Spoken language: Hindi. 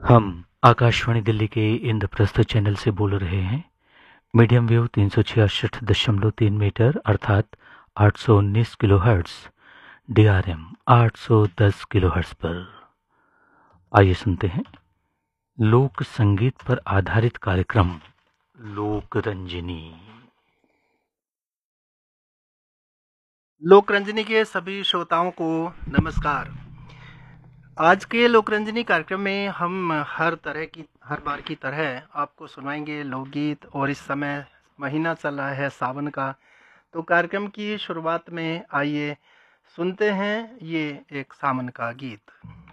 हम आकाशवाणी दिल्ली के इंद्रप्रस्थ चैनल से बोल रहे हैं। मीडियम वेव 366.3 मीटर अर्थात 819 किलोहर्ट्ज, DRM 810 किलोहर्ट्ज पर। आइए सुनते हैं लोक संगीत पर आधारित कार्यक्रम लोक रंजनी। लोकरंजनी के सभी श्रोताओं को नमस्कार। आज के लोकरंजनी कार्यक्रम में हम हर बार की तरह आपको सुनाएंगे लोकगीत। और इस समय महीना चल रहा है सावन का, तो कार्यक्रम की शुरुआत में आइए सुनते हैं ये एक सावन का गीत।